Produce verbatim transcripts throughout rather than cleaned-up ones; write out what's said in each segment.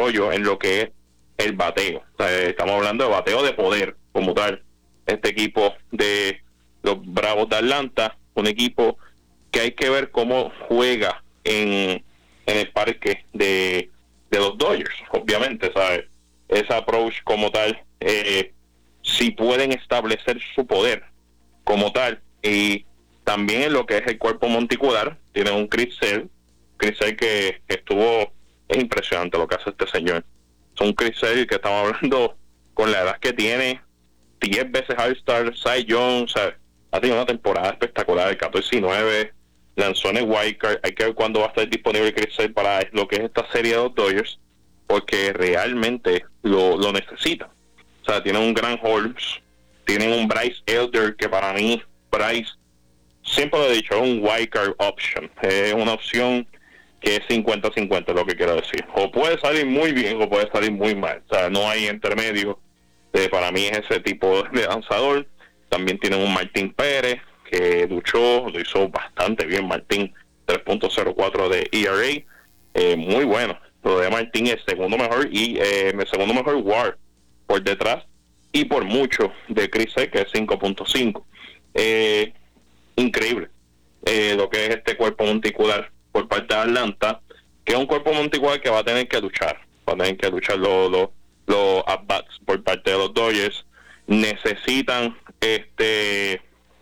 desarrollo en lo que es el bateo. O sea, estamos hablando de bateo de poder como tal. Este equipo de los Bravos de Atlanta, un equipo que hay que ver cómo juega en, en el parque de, de los Dodgers, obviamente, ¿sabes? Ese approach como tal, eh, si pueden establecer su poder como tal, y también en lo que es el cuerpo monticular, tienen un Chris Sale, Chris Sale que, que estuvo, es impresionante lo que hace este señor. Es un Chris Sale que estamos hablando con la edad que tiene, diez veces All-Star, Cy Young, ¿sabes? Ha tenido una temporada espectacular, el catorce y nueve, lanzó en el wildcard. Hay que ver cuándo va a estar disponible Chris Sale para lo que es esta serie de los Dodgers, porque realmente lo, lo necesitan. O sea, tienen un gran Holmes, tienen un Bryce Elder, que para mí, Bryce, siempre lo he dicho, es un wildcard option, es una opción que es cincuenta cincuenta, lo que quiero decir. O puede salir muy bien o puede salir muy mal, o sea, no hay intermedio. Eh, para mí es ese tipo de lanzador. También tienen un Martín Pérez, que luchó, lo hizo bastante bien Martín, tres punto cero cuatro de E R A, eh, muy bueno. Lo de Martín es segundo mejor y eh, el segundo mejor W A R por detrás y por mucho de Chris Sale, que es cinco punto cinco. Eh, increíble eh, lo que es este cuerpo monticular por parte de Atlanta, que es un cuerpo monticular que va a tener que luchar, va a tener que luchar los los los at-bats por parte de los Dodgers. Necesitan este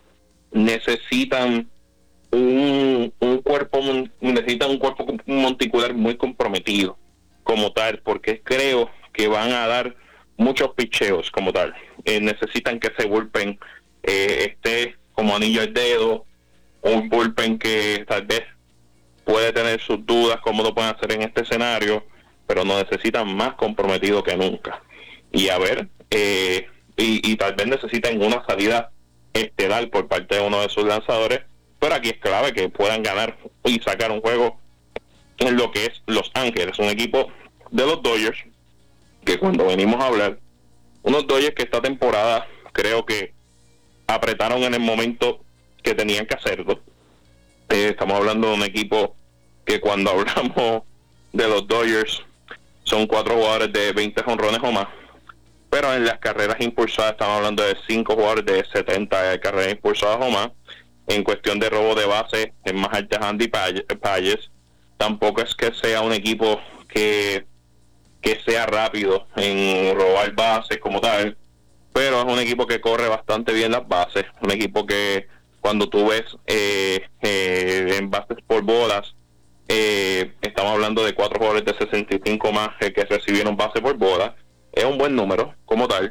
necesitan un, un cuerpo necesitan un cuerpo monticular muy comprometido como tal, porque creo que van a dar muchos picheos como tal. Eh, necesitan que ese bullpen eh, esté como anillo al dedo, un bullpen que tal vez puede tener sus dudas cómo lo pueden hacer en este escenario, pero lo necesitan más comprometido que nunca. Y a ver, eh, y, y tal vez necesiten una salida estelar por parte de uno de sus lanzadores, pero aquí es clave que puedan ganar y sacar un juego en lo que es Los Ángeles, un equipo de los Dodgers que cuando venimos a hablar, unos Dodgers que esta temporada creo que apretaron en el momento que tenían que hacerlo. Eh, estamos hablando de un equipo que cuando hablamos de los Dodgers son cuatro jugadores de veinte jonrones o más, pero en las carreras impulsadas estamos hablando de cinco jugadores de setenta carreras impulsadas o más. En cuestión de robo de base, es más alta Andy Payes. Tampoco es que sea un equipo que, que sea rápido en robar bases como tal, pero es un equipo que corre bastante bien las bases, un equipo que cuando tú ves eh, eh, en bases por bolas, eh, estamos hablando de cuatro jugadores de sesenta y cinco más eh, que recibieron base por bola. Es un buen número como tal,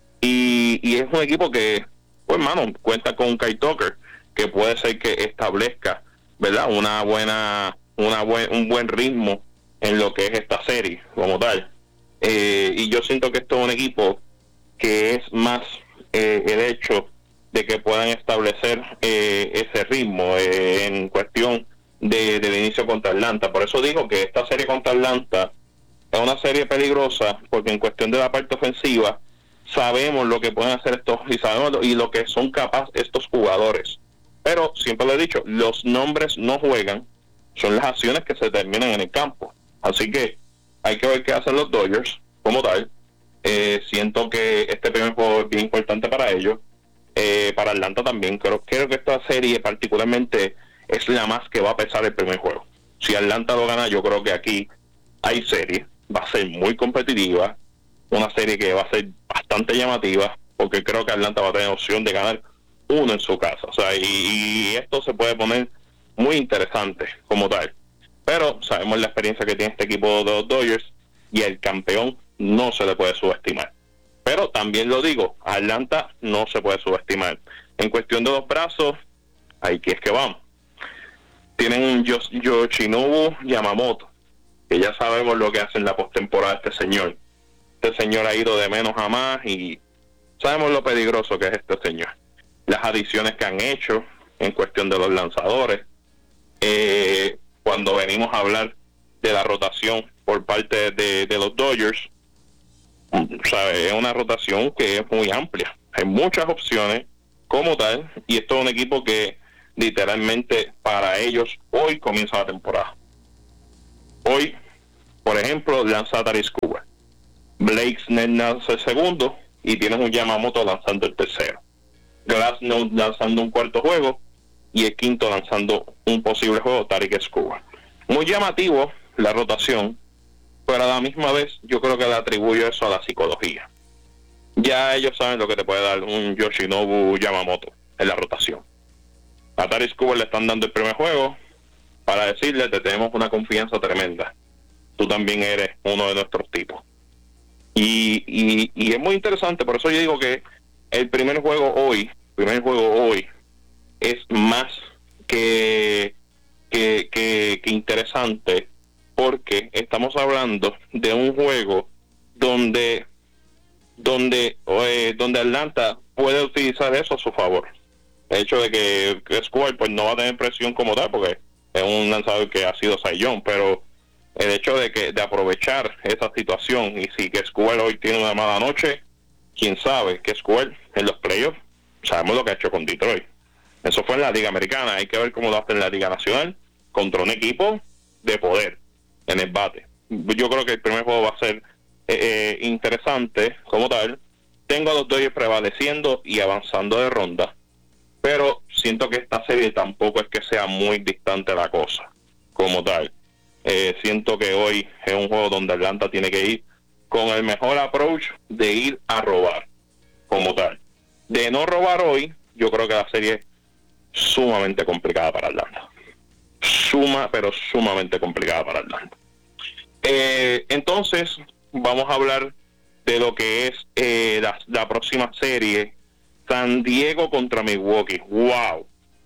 y, y es un equipo que, pues hermano, cuenta con Kyle Tucker, que puede ser que establezca, ¿verdad?, una buena, una buen, un buen ritmo en lo que es esta serie como tal. Eh, y yo siento que esto es un equipo que es más eh, el hecho de que puedan establecer eh, ese ritmo eh, en cuestión de, del inicio contra Atlanta. Por eso digo que esta serie contra Atlanta es una serie peligrosa, porque en cuestión de la parte ofensiva sabemos lo que pueden hacer estos y sabemos lo, y lo que son capaces estos jugadores. Pero siempre lo he dicho, los nombres no juegan, son las acciones que se terminan en el campo. Así que hay que ver qué hacen los Dodgers como tal. Eh, siento que este primer juego es bien importante para ellos. Eh, para Atlanta también. Creo, creo que esta serie particularmente es la más que va a pesar el primer juego. Si Atlanta lo gana, yo creo que aquí hay serie. Va a ser muy competitiva. Una serie que va a ser bastante llamativa, porque creo que Atlanta va a tener opción de ganar uno en su casa. O sea, y, y esto se puede poner muy interesante como tal. Pero sabemos la experiencia que tiene este equipo de los Dodgers, y el campeón no se le puede subestimar. Pero también lo digo, Atlanta no se puede subestimar. En cuestión de los brazos, aquí es que vamos. Tienen un Yoshinobu Yamamoto, que ya sabemos lo que hace en la postemporada este señor. Este señor ha ido de menos a más y sabemos lo peligroso que es este señor. Las adiciones que han hecho en cuestión de los lanzadores. Eh, cuando venimos a hablar de la rotación por parte de, de los Dodgers, ¿sabe? Es una rotación que es muy amplia. Hay muchas opciones como tal, y esto es un equipo que literalmente para ellos hoy comienza la temporada. Hoy Por ejemplo, lanza a Taris Cuba, Blake Snell lanza el segundo y tienes un Yamamoto lanzando el tercero, Glasnow lanzando un cuarto juego y el quinto lanzando un posible juego, Tarik Skubal. Muy llamativo la rotación, pero a la misma vez yo creo que le atribuyo eso a la psicología. Ya ellos saben lo que te puede dar un Yoshinobu Yamamoto en la rotación. A Tarik Skubal le están dando el primer juego para decirle: te tenemos una confianza tremenda, tú también eres uno de nuestros tipos. Y, y, y es muy interesante, por eso yo digo que el primer juego hoy, primer juego hoy es más que, que, que, que interesante, porque estamos hablando de un juego donde donde eh, donde Atlanta puede utilizar eso a su favor. El hecho de que, que Skubal pues no va a tener presión como tal, porque es un lanzador que ha sido Cy Young, pero el hecho de que de aprovechar esa situación, y si que Skubal hoy tiene una mala noche, quién sabe, que Skubal en los playoffs sabemos lo que ha hecho con Detroit. Eso fue en la Liga Americana, hay que ver cómo lo hace en la Liga Nacional contra un equipo de poder en el bate. Yo creo que el primer juego va a ser eh, interesante como tal. Tengo a los Dodgers prevaleciendo y avanzando de ronda, pero siento que esta serie tampoco es que sea muy distante la cosa como tal. Eh, siento que hoy es un juego donde Atlanta tiene que ir con el mejor approach de ir a robar como tal. De no robar hoy, yo creo que la serie es sumamente complicada para Atlanta. Suma, pero sumamente complicada para Atlanta. Eh, entonces, vamos a hablar de lo que es eh, la, la próxima serie, San Diego contra Milwaukee. ¡Wow!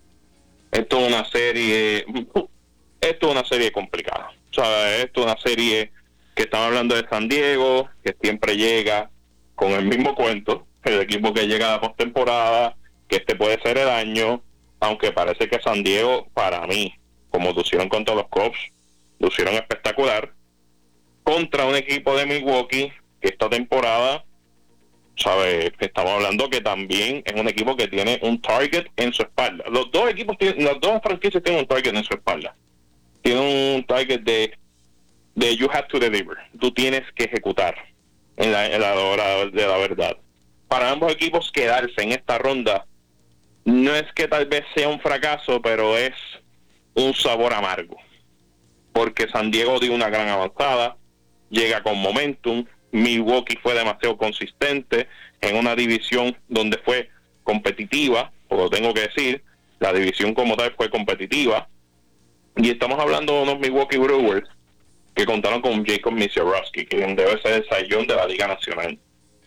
Esto es una serie... Esto es una serie complicada. O sea, esto es una serie que estamos hablando de San Diego, que siempre llega con el mismo cuento, el equipo que llega a la postemporada, que este puede ser el año, aunque parece que San Diego, para mí, como lucieron contra los Cubs, lucieron espectacular, contra un equipo de Milwaukee que esta temporada, ¿sabes? Estamos hablando que también es un equipo que tiene un target en su espalda. Los dos equipos, tienen, las dos franquicias tienen un target en su espalda. Tienen un target de, de you have to deliver. Tú tienes que ejecutar en la, en la hora de la verdad. Para ambos equipos quedarse en esta ronda no es que tal vez sea un fracaso, pero es un sabor amargo. Porque San Diego dio una gran avanzada, llega con momentum. Milwaukee fue demasiado consistente en una división donde fue competitiva, pues lo tengo que decir, la división como tal fue competitiva. Y estamos hablando de unos Milwaukee Brewers que contaron con Jacob Misiorowski, que debe ser el Cy Young de la Liga Nacional.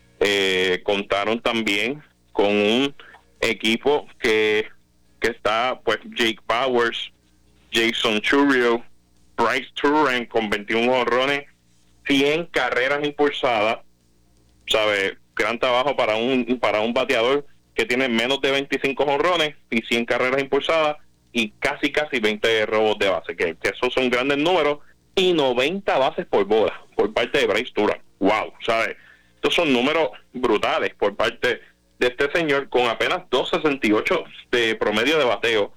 Eh, contaron también con un equipo que, que está, pues, Jake Bauers, Jason Chourio, Bryce Turren con veintiún jonrones, cien carreras impulsadas, ¿sabe? Gran trabajo para un para un bateador que tiene menos de veinticinco jonrones y cien carreras impulsadas y casi casi veinte robos de base, que, que esos son grandes números, y noventa bases por bola por parte de Bryce Turren. Wow, ¿sabes? Estos son números brutales por parte de este señor con apenas dos sesenta y ocho de promedio de bateo.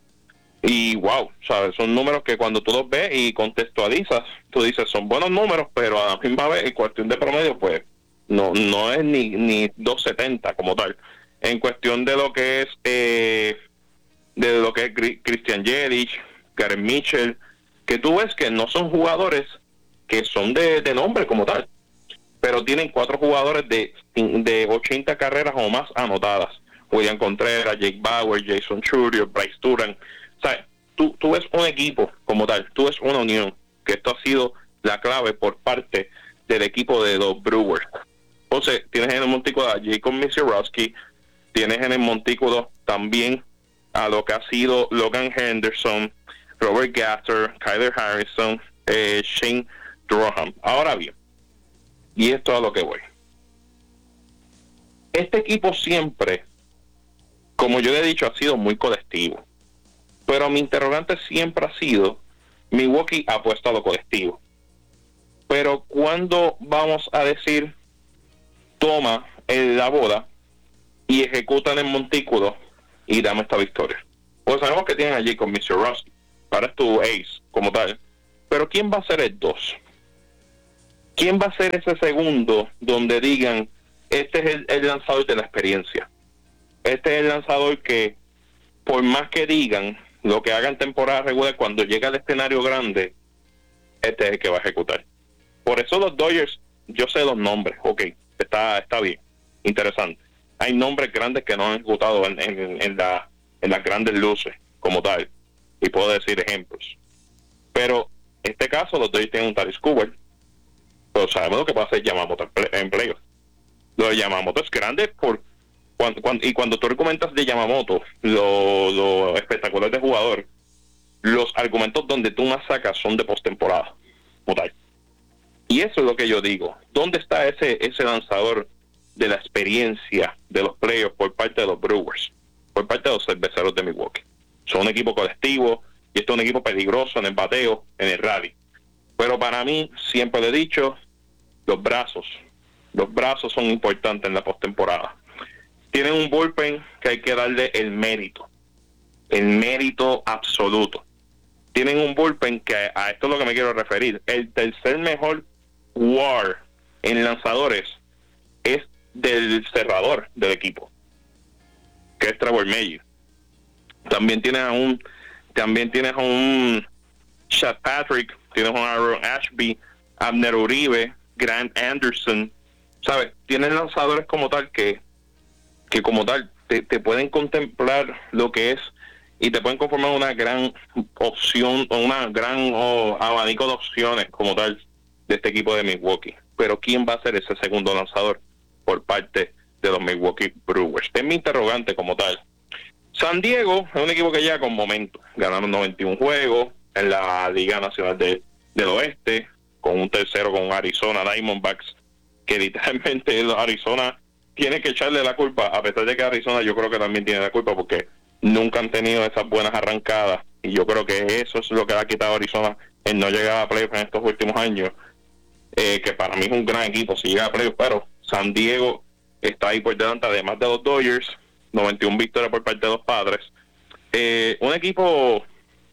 Y wow, ¿sabes? Son números que cuando tú los ves y contextualizas, tú dices, son buenos números, pero a la misma vez, en cuestión de promedio, pues, no no es ni, ni dos setenta como tal. En cuestión de lo que es eh, de lo que es Christian Yelich, Garrett Mitchell, que tú ves que no son jugadores que son de, de nombre como tal, pero tienen cuatro jugadores de, de ochenta carreras o más anotadas. William Contreras, Jake Bauer, Jason Chourio, Bryce Turren. O sea, tú, tú ves un equipo como tal, tú ves una unión, que esto ha sido la clave por parte del equipo de los Brewers. Entonces, tienes en el montículo a Jacob Misiorowski, tienes en el montículo también a lo que ha sido Logan Henderson, Robert Gasser, Kyler Harrison, eh, Shane Droham. Ahora bien, y esto es a lo que voy. Este equipo siempre, como yo le he dicho, ha sido muy colectivo. Pero mi interrogante siempre ha sido, Milwaukee ha puesto a lo colectivo. Pero ¿cuándo vamos a decir, toma en la bola y ejecutan el montículo y dame esta victoria? Pues sabemos que tienen allí con mister Rossi, para tu ace como tal. Pero ¿quién va a ser el dos? ¿quién va a ser ese segundo donde digan, este es el, el lanzador de la experiencia? Este es el lanzador que, por más que digan lo que hagan temporada regular, cuando llega al escenario grande, este es el que va a ejecutar. Por eso los Dodgers, yo sé los nombres, ok, está está bien, interesante. Hay nombres grandes que no han ejecutado en, en, en, la, en las grandes luces, como tal, y puedo decir ejemplos. Pero en este caso, los Dodgers tienen un Tatis Cooper, pero sabemos lo que pasa en Yamamoto en playoffs. Lo de Yamamoto es grande por cuando, cuando, y cuando tú argumentas de Yamamoto, lo, lo espectacular de jugador, los argumentos donde tú más sacas son de postemporada, como tal. Y eso es lo que yo digo. ¿Dónde está ese ese lanzador de la experiencia de los playoffs por parte de los Brewers, por parte de los cerveceros de Milwaukee? Son un equipo colectivo y esto es un equipo peligroso en el bateo, en el rally. Pero para mí, siempre lo he dicho, los brazos, los brazos son importantes en la postemporada. Tienen un bullpen que hay que darle el mérito, el mérito absoluto. Tienen un bullpen que a esto es lo que me quiero referir. El tercer mejor W A R en lanzadores es del cerrador del equipo, que es Trevor Mayer. También tienes a un, también tienes a un Chad Patrick, tienes a un Aaron Ashby, Abner Uribe, Grant Anderson, ¿sabes? Tienen lanzadores como tal que, que como tal te, te pueden contemplar lo que es y te pueden conformar una gran opción, una gran oh, abanico de opciones como tal de este equipo de Milwaukee. Pero ¿quién va a ser ese segundo lanzador por parte de los Milwaukee Brewers? Es mi interrogante como tal. San Diego es un equipo que llega con momento. Ganaron noventa y uno juegos en la Liga Nacional de, del Oeste, con un tercero con Arizona Diamondbacks, que literalmente Arizona tiene que echarle la culpa, a pesar de que Arizona yo creo que también tiene la culpa, porque nunca han tenido esas buenas arrancadas, y yo creo que eso es lo que le ha quitado a Arizona el no llegar a playoffs en estos últimos años, eh, que para mí es un gran equipo si llega a playoffs, pero San Diego está ahí por delante, además de los Dodgers, noventa y una victorias por parte de los Padres. Eh, un equipo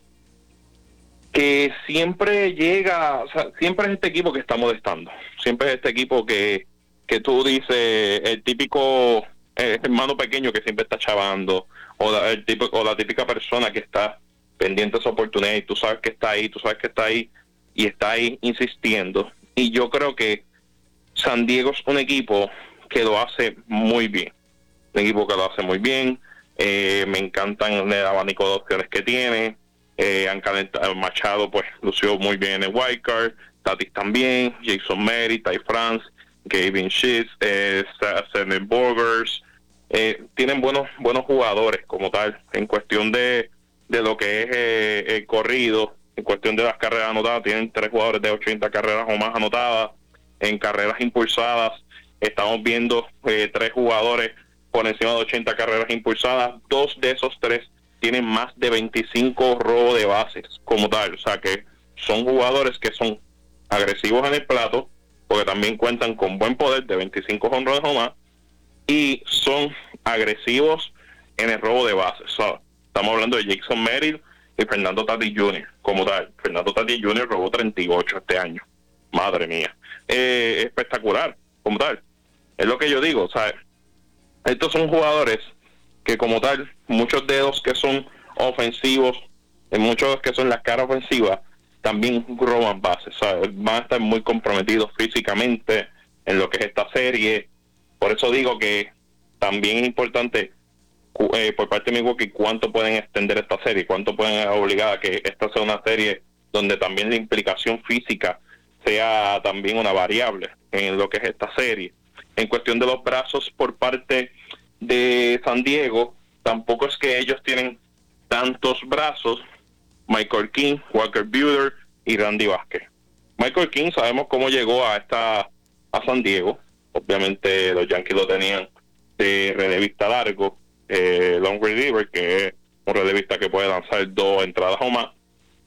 que siempre llega, o sea, siempre es este equipo que está molestando, siempre es este equipo que, que tú dices, el típico eh, hermano pequeño que siempre está chavando, o la, el tipo, o la típica persona que está pendiente de esa oportunidad y tú sabes que está ahí, tú sabes que está ahí y está ahí insistiendo. Y yo creo que San Diego es un equipo que lo hace muy bien, un equipo que lo hace muy bien, eh, me encantan el abanico de opciones que tiene. Eh, han calentado, Machado pues lució muy bien en el wild card, Tatis también, Jason Merritt, Ty France, Gavin Sheets, eh, Sennett Burgers, eh, tienen buenos buenos jugadores como tal, en cuestión de, de lo que es eh, el corrido, en cuestión de las carreras anotadas, tienen tres jugadores de ochenta carreras o más anotadas, en carreras impulsadas, estamos viendo eh, tres jugadores por encima de ochenta carreras impulsadas, dos de esos tres tienen más de veinticinco robos de bases como tal, o sea que son jugadores que son agresivos en el plato, porque también cuentan con buen poder de veinticinco jonrones o más, y son agresivos en el robo de bases. O sea, estamos hablando de Jason Merrill y Fernando Tatis junior como tal. Fernando Tatis junior robó treinta y ocho este año, madre mía, eh, espectacular como tal, es lo que yo digo. O sea, estos son jugadores que como tal, muchos de los que son ofensivos, en muchos de los que son las caras ofensivas, también roban bases, ¿sabes? Van a estar muy comprometidos físicamente en lo que es esta serie. Por eso digo que también es importante eh, por parte de Milwaukee cuánto pueden extender esta serie, cuánto pueden obligar a que esta sea una serie donde también la implicación física sea también una variable en lo que es esta serie. En cuestión de los brazos por parte de San Diego, tampoco es que ellos tienen tantos brazos. Michael King, Walker Buehler y Randy Vázquez. Michael King sabemos cómo llegó a esta a San Diego. Obviamente los Yankees lo tenían de relevista largo, eh, long reliever, que es un relevista que puede lanzar dos entradas o más,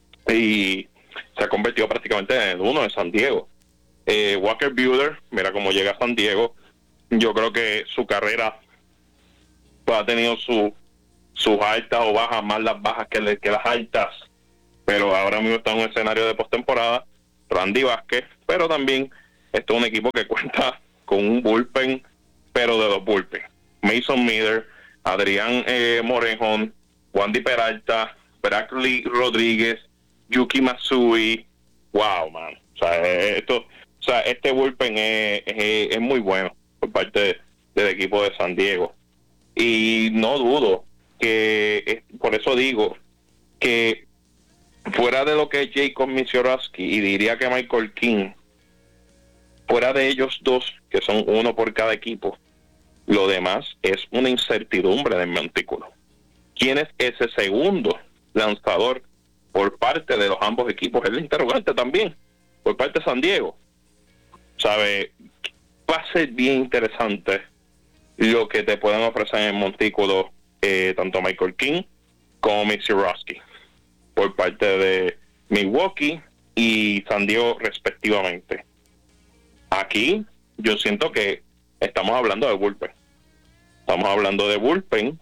y se ha convertido prácticamente en el uno de San Diego. eh, Walker Buehler, mira cómo llega a San Diego. Yo creo que su carrera pues, ha tenido su, sus altas o bajas, más las bajas que, le, que las altas, pero ahora mismo está en un escenario de postemporada. Randy Vázquez, pero también esto es un equipo que cuenta con un bullpen, pero de dos bullpen. Mason Miller, Adrián eh, Morejón, Wandy Peralta, Brackley Rodríguez, Yuki Matsui. Wow, man. O sea, esto, o sea, este bullpen es, es, es muy bueno por parte de, del equipo de San Diego. Y no dudo que, por eso digo, que fuera de lo que es Jacob Misiorowski, y diría que Michael King, fuera de ellos dos, que son uno por cada equipo, lo demás es una incertidumbre del montículo. ¿Quién es ese segundo lanzador por parte de los ambos equipos? Es el interrogante también, por parte de San Diego. ¿Sabe? Va a ser bien interesante lo que te pueden ofrecer en el montículo eh, tanto Michael King como Misiorowski por parte de Milwaukee y San Diego respectivamente. Aquí yo siento que estamos hablando de bullpen. Estamos hablando de bullpen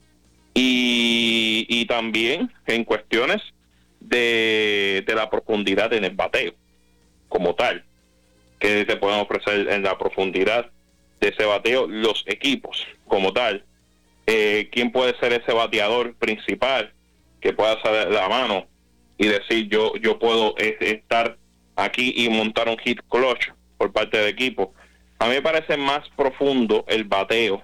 y, y también en cuestiones de, de la profundidad en el bateo como tal, que te pueden ofrecer en la profundidad de ese bateo los equipos como tal. Eh, ¿Quién puede ser ese bateador principal que pueda hacer la mano y decir yo yo puedo eh, estar aquí y montar un hit clutch por parte del equipo? A mí me parece más profundo el bateo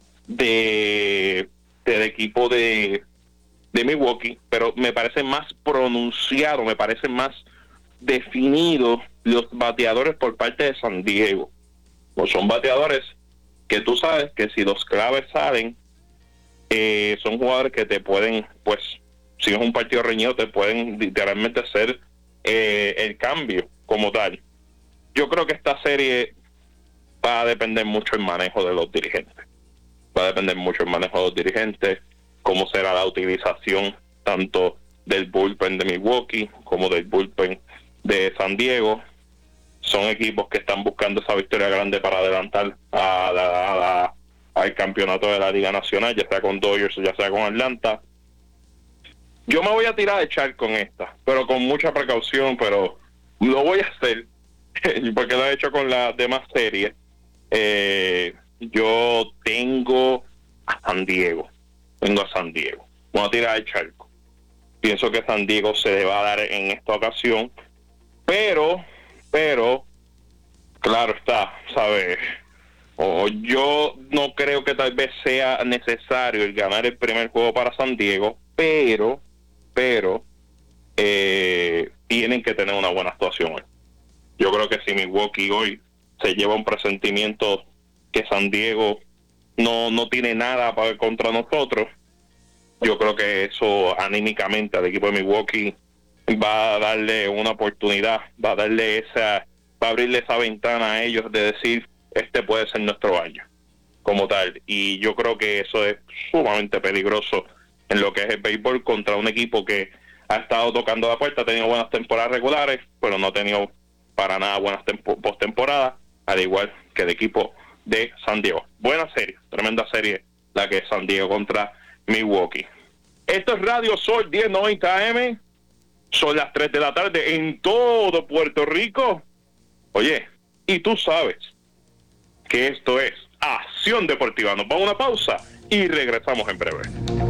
de del equipo de, de Milwaukee, pero me parece más pronunciado, me parece más definido los bateadores por parte de San Diego. Pues son bateadores que tú sabes que si los claves salen, eh, son jugadores que te pueden, pues, si es un partido reñido, te pueden literalmente hacer eh, el cambio como tal. Yo creo que esta serie va a depender mucho el manejo de los dirigentes. Va a depender mucho el manejo de los dirigentes, cómo será la utilización tanto del bullpen de Milwaukee como del bullpen de San Diego. Son equipos que están buscando esa victoria grande para adelantar a la, a la, al campeonato de la Liga Nacional, ya sea con Dodgers o ya sea con Atlanta. Yo me voy a tirar de echar con esta, pero con mucha precaución, pero lo voy a hacer, porque lo he hecho con las demás series. Eh, yo tengo a San Diego, tengo a San Diego. Voy a tirar de charco. Pienso que San Diego se le va a dar en esta ocasión, pero, pero, claro está, ¿sabes? O yo no creo que tal vez sea necesario el ganar el primer juego para San Diego, pero, pero, eh, tienen que tener una buena actuación hoy. Yo creo que si Milwaukee hoy se lleva un presentimiento que San Diego no, no tiene nada para ver contra nosotros, yo creo que eso anímicamente al equipo de Milwaukee va a darle una oportunidad, va a darle esa, va a abrirle esa ventana a ellos de decir, este puede ser nuestro año, como tal. Y yo creo que eso es sumamente peligroso en lo que es el béisbol contra un equipo que ha estado tocando la puerta, ha tenido buenas temporadas regulares, pero no ha tenido para nada buenas tempo- postemporadas, al igual que el equipo de San Diego. Buena serie, tremenda serie la que es San Diego contra Milwaukee. Esto es Radio Sol diez noventa A M. Son las tres de la tarde en todo Puerto Rico. Oye, y tú sabes que esto es Acción Deportiva. Nos vamos a una pausa y regresamos en breve.